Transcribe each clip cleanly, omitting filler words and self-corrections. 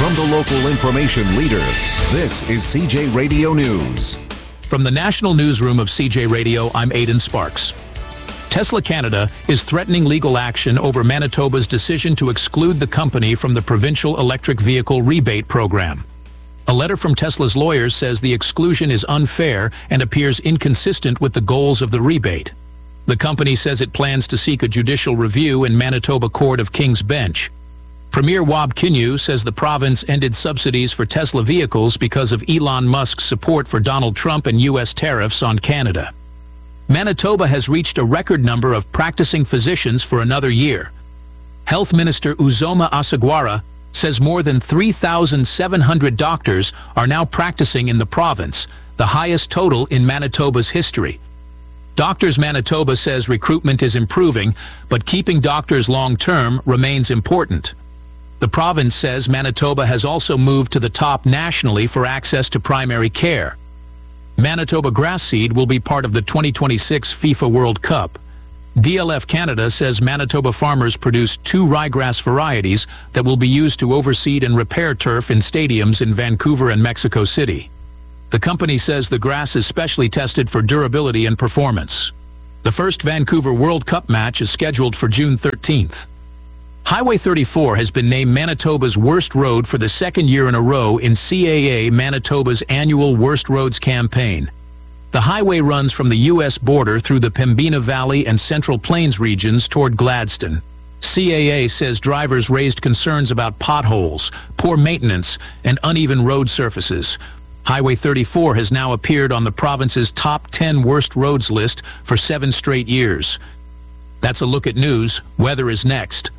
From the local information leader, this is CJ Radio News. From the National Newsroom of CJ Radio, I'm Aidan Sparks. Tesla Canada is threatening legal action over Manitoba's decision to exclude the company from the Provincial Electric Vehicle Rebate Program. A letter from Tesla's lawyers says the exclusion is unfair and appears inconsistent with the goals of the rebate. The company says it plans to seek a judicial review in Manitoba Court of King's Bench. Premier Wab Kinew says the province ended subsidies for Tesla vehicles because of Elon Musk's support for Donald Trump and U.S. tariffs on Canada. Manitoba has reached a record number of practicing physicians for another year. Health Minister Uzoma Asagwara says more than 3,700 doctors are now practicing in the province, the highest total in Manitoba's history. Doctors Manitoba says recruitment is improving, but keeping doctors long-term remains important. The province says Manitoba has also moved to the top nationally for access to primary care. Manitoba grass seed will be part of the 2026 FIFA World Cup. DLF Canada says Manitoba farmers produced 2 ryegrass varieties that will be used to overseed and repair turf in stadiums in Vancouver and Mexico City. The company says the grass is specially tested for durability and performance. The first Vancouver World Cup match is scheduled for June 13th. Highway 34 has been named Manitoba's worst road for the second year in a row in CAA Manitoba's annual Worst Roads campaign. The highway runs from the U.S. border through the Pembina Valley and Central Plains regions toward Gladstone. CAA says drivers raised concerns about potholes, poor maintenance, and uneven road surfaces. Highway 34 has now appeared on the province's top 10 worst roads list for 7 straight years. That's a look at news. Weather is next.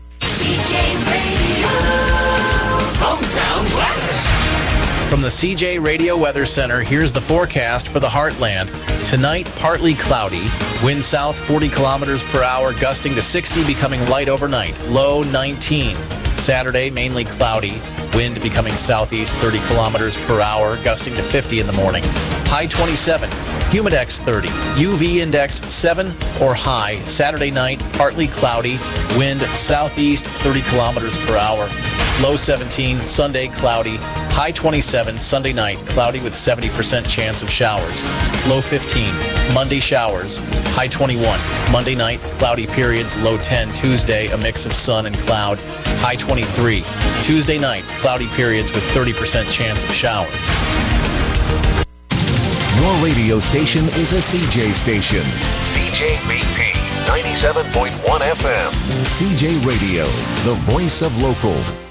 CJ Radio, hometown weather. From the CJ Radio Weather Center, here's the forecast for the Heartland. Tonight, partly cloudy. Wind south 40 kilometers per hour, gusting to 60, becoming light overnight. Low 19. Saturday, mainly cloudy. Wind becoming southeast 30 kilometers per hour, gusting to 50 in the morning. High 27. Humidex 30. UV index 7 or high. Saturday night, partly cloudy. Wind southeast 30 kilometers per hour. Low 17. Sunday, cloudy. High 27. Sunday night, cloudy with 70% chance of showers. Low 15. Monday, showers. High 21. Monday night, cloudy periods. Low 10. Tuesday, a mix of sun and cloud. High 23. Tuesday night, cloudy periods with 30% chance of showers. Your radio station is a CJ station. CJBP 97.1 FM. CJ Radio, the voice of local.